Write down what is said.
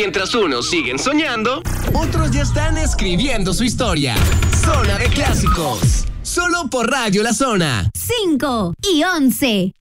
Mientras unos siguen soñando, otros ya están escribiendo su historia. Zona de Clásicos. Solo por Radio La Zona. 5 y 11.